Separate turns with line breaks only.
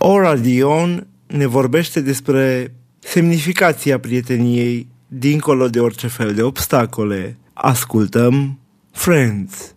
Ora Dion ne vorbește despre semnificația prieteniei dincolo de orice fel de obstacole. Ascultăm Friends.